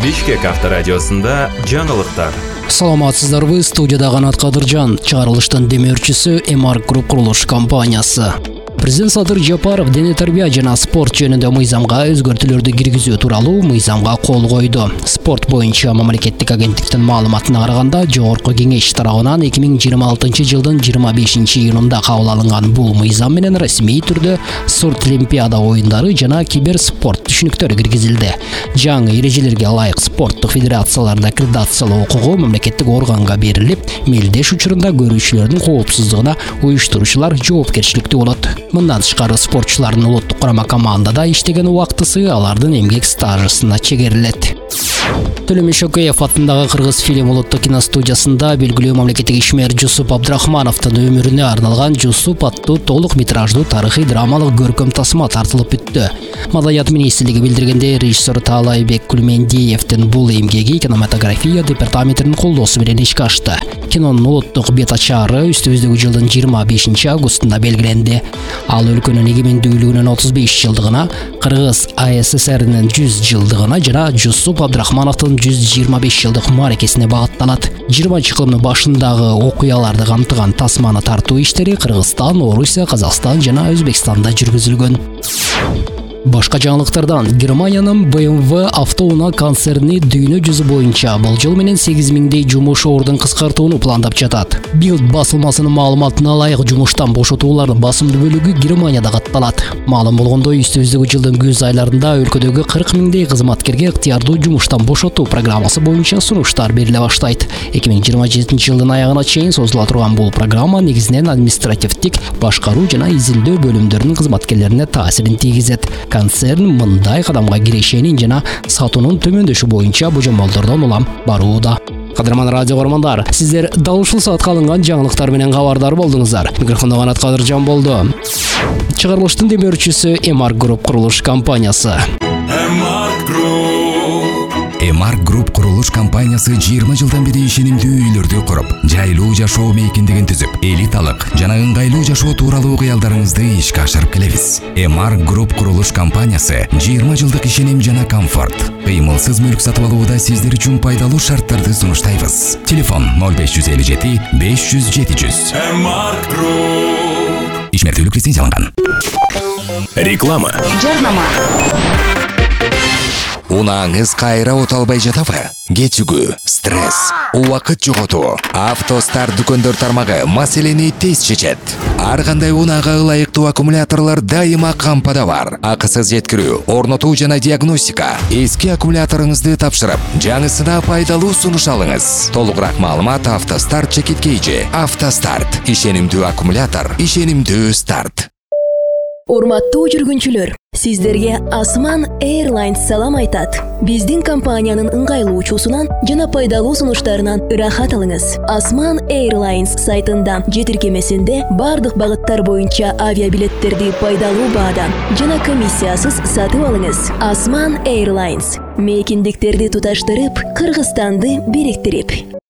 Бишкек авторадиосында жаңылыктар. Саламатсыздарбы, студияда Канат Кадыржан, чыгарылыштын демөөрчүсү Эмарк Груп курулуш компаниясы. Президент Садыр Жапаров дене тарбия жана спорт жөнүндө мыйзамга өзгөртүүлөрдү киргизүү тууралуу мыйзамга кол койду. Спорт боюнча мамлекеттик агенттиктин маалыматына караганда, Жогорку кеңеш тарабынан 2026 жылдын 25 июнунда кабыл алынган бул мыйзам менен расмий түрдө спорт олимпиада оюндары жана киберспорт түшүнүктөрү киргизилди. Жаңы эрежелерге ылайык спорттук федерацияларды аккредитациялоо укугу мамлекеттик органга берилип, мелдеш учурунда көрүүчүлөрдүн коопсуздугуна уюштуруучулар жоопкерчиликтүү болот. Мындан тышкары спортчулардын улуттук курама командада иштеген убактысы алардын эмгек стажысына чегерилет. Төлөмөш Шөкеев атындагы Кыргыз фильм улуттук киностудиясында белгилүү мамлекеттик ишмер Жусуп Абдрахмановдун өмүрүнө арналган Жусуп аттуу толук метраждуу тарыхый драмалык көркөм тасма тартылып бүттү. Маданият министрлиги билдиргенде, режиссер Таалайбек Кулмендиевдин бул эмгеги кинематография департаментинин колдоосу менен ишке ашты. Кинонун улуттук бет ачары үстүбүздөгү жылдын 25 августунда белгиленди. Ал өлкөнүн эгемендүүлүгүнүн 35 жылдыгына, Кыргыз АССРнин 100 жылдыгына жана Жусуп Абдрахмановдун 125 жылдык мааракесине багытталат. 20-кылымдын башындагы окуяларды камтыган тасманы тартуу иштери Кыргызстан, Орусия, Казакстан жана Өзбекстанда жүргүзүлгөн. Башка жаңылыктардан, Германиянын BMW автоунаа концерни дүйнө жүзү боюнча бул жыл менен 8000дей жумуш ордун кыскартууну пландап жатат. Bild басылмасынын маалыматына ылайык жумуштан бошотуулардын басымдуу бөлүгү Германияда катталат. Маалым болгондой, үстүбүздөгү жылдын күз айларында өлкөдөгү 40 000дей кызматкерге ыктыярдуу жумуштан бошотуу программасы боюнча сунуштар бериле баштайт. 2027 жылдын аягына чейин созула турган бул программа негизинен административдик, башкаруу жана изилдөө бөлүмдөрүнүн кызматкерлерине таасирин тийгизет. Концерн мындай кадамга кирешенин жана сатуунун төмөндөшү боюнча божомолдордон улам барууда. Кадырман радио көрмандар, сиздер дал ушул саатка алынган жаңылыктар менен кабардар болдуңуздар. Микрофондо Канат Кадыржан болду. Чыгарылыштын демөөрчүсү Эмарк Груп курулуш компаниясы. Эмарк Груп курулуш компаниясы 20 жылдан бери ишенимдүү үйлөрдү куруп, жайлуу жашоо мейкиндигин түзүп, элиталык жана ыңгайлуу жашоо тууралуу кыялдарыңызды ишке ашырып келебиз. Эмарк Груп курулуш компаниясы 20 жылдык ишеним жана комфорт. Кыймылсыз мүлк сатып алууда сиздер үчүн пайдалуу шарттарды сунуштайбыз. Телефон 0557 500 700. Эмарк Груп. Ишмердүүлүк лицензияланган. Реклама. Жарнама. Унааңыз кайра оталбай жатабы? Кетүүгү, стресс, убакыт жоготуу. Автостар дүкөндөр тармагы маселени тез чечет. Ар кандай унаага ылайыктуу аккумуляторлор дайыма кампада бар. Акысыз жеткирүү, орнотуу жана диагностика. Эски аккумуляторуңузду тапшырып, жаңысына пайдалуу сунуш алыңыз. Толугураак маалымат Автостарт чекиткейжи. Автостарт, ишенимдүү аккумулятор, ишенимдүү старт. Урматтуу жүргүнчүлөр, сиздерге Осман Airlines салам айтат. Биздин компаниянын ыңгайлуучусунан жана пайдалуу сунуштарынан ырахат алыңыз. Осман Airlines сайтында же тиркемесинде бардык багыттар боюнча авиабилеттерди пайдалуу баадан жана комиссиясыз сатып алыңыз. Осман Airlines мейкиндиктерди туташтырып, Кыргызстанды бириктирип.